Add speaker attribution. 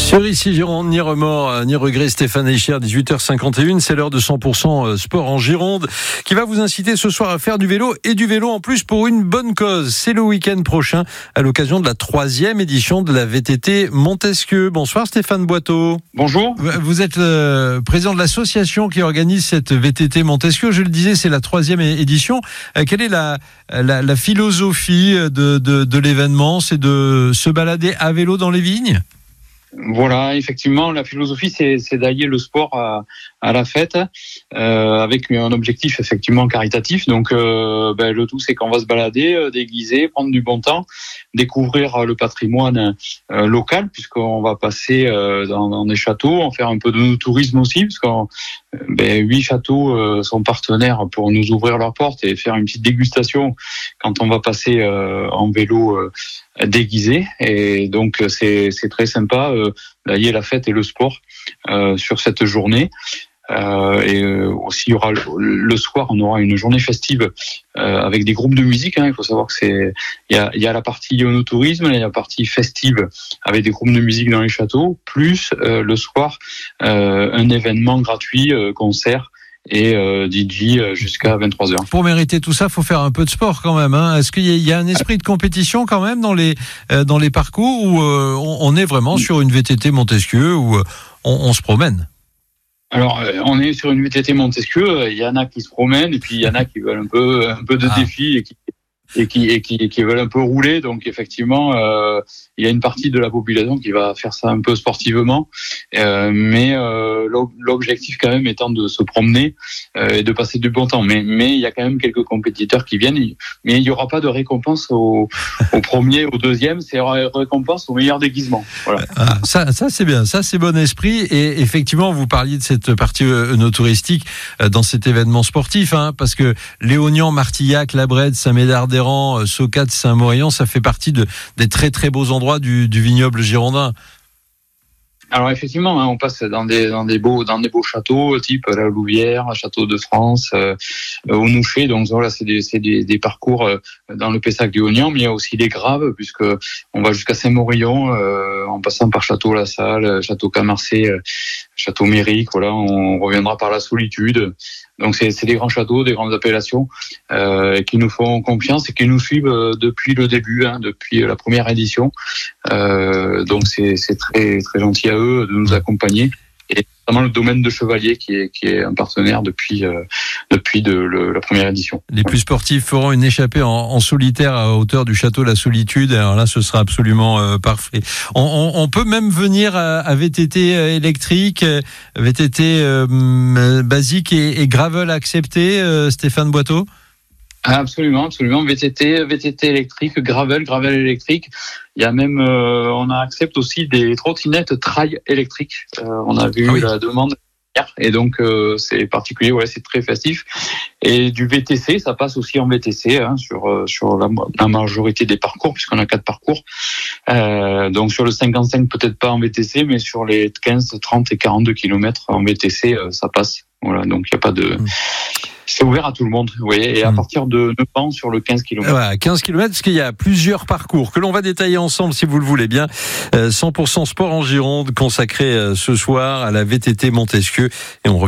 Speaker 1: Sur Ici Gironde, ni remords, ni regrets, Stéphane Eicher, 18h51, c'est l'heure de 100% sport en Gironde, qui va vous inciter ce soir à faire du vélo, et du vélo en plus pour une bonne cause. C'est le week-end prochain, à l'occasion de la 3e édition de la VTT Montesquieu. Bonsoir Stéphane Boiteau.
Speaker 2: Bonjour.
Speaker 1: Vous êtes président de l'association qui organise cette VTT Montesquieu. Je le disais, c'est la 3e édition. Quelle est la philosophie de l'événement? C'est de se balader à vélo dans les vignes?
Speaker 2: Voilà, effectivement, la philosophie, c'est d'allier le sport à la fête, avec un objectif effectivement caritatif. Donc, le tout, c'est qu'on va se balader, déguiser, prendre du bon temps, découvrir le patrimoine local, puisqu'on va passer dans des châteaux, en faire un peu de tourisme aussi, puisqu'on 8 châteaux sont partenaires pour nous ouvrir leurs portes et faire une petite dégustation quand on va passer en vélo déguisé. Et donc c'est très sympa d'allier la fête et le sport sur cette journée. Aussi il y aura le soir, on aura une journée festive avec des groupes de musique. Il faut savoir que il y a la partie ionotourisme, il y a la partie festive avec des groupes de musique dans les châteaux, plus le soir un événement gratuit, concert et DJ jusqu'à 23h.
Speaker 1: Pour mériter tout ça, faut faire un peu de sport quand même. Est-ce qu'il y a un esprit de compétition quand même dans les parcours, où on est vraiment sur une VTT Montesquieu où on se promène?
Speaker 2: Alors, on est sur une VTT Montesquieu. Il y en a qui se promènent et puis il y en a qui veulent un peu de défi et qui veulent un peu rouler. Donc effectivement, il y a une partie de la population qui va faire ça un peu sportivement, mais l'objectif quand même étant de se promener et de passer du bon temps. Mais il y a quand même quelques compétiteurs qui viennent, mais il n'y aura pas de récompense au premier, au deuxième. C'est récompense au meilleur déguisement. Voilà.
Speaker 1: Ça c'est bien, ça c'est bon esprit. Et effectivement, vous parliez de cette partie œnotouristique dans cet événement sportif, parce que Léognan, Martillac, La Brède, Saint-Médard-d'Hérens, Saucade, Saint-Maurian, ça fait partie des très très beaux endroits du vignoble girondin.
Speaker 2: Alors effectivement, on passe dans des beaux châteaux, type la Louvière, Château de France, au Nouchet. Donc voilà, c'est des parcours dans le Pessac-Léognan, mais il y a aussi des graves, puisque on va jusqu'à Saint-Maurian, en passant par Château-La-Salle, Château-Camarcé, Château-Méric. Voilà, on reviendra par la Solitude. Donc c'est des grands châteaux, des grandes appellations qui nous font confiance et qui nous suivent depuis le début, depuis la première édition. Donc c'est très très gentil à eux de nous accompagner. Et notamment le domaine de Chevalier qui est un partenaire depuis la première édition. Les
Speaker 1: plus sportifs feront une échappée en solitaire à hauteur du château La Solitude. Alors là, ce sera absolument parfait. On peut même venir à VTT électrique, VTT basique et gravel accepté, Stéphane Boiteau?
Speaker 2: Absolument. VTT électrique, gravel électrique. Il y a même, on accepte aussi des trottinettes trail électriques. On a vu la demande hier, et donc c'est particulier. Ouais, c'est très festif. Et du VTC, ça passe aussi en VTC sur la majorité des parcours, puisqu'on a 4 parcours. Donc sur le 55, peut-être pas en VTC, mais sur les 15, 30 et 42 km en VTC, ça passe. Voilà, donc il y a pas de. C'est ouvert à tout le monde, vous voyez, et à partir de 9 ans sur le 15 km.
Speaker 1: Voilà, 15 km, parce qu'il y a plusieurs parcours que l'on va détailler ensemble, si vous le voulez bien. 100% sport en Gironde, consacré ce soir à la VTT Montesquieu. Et on revient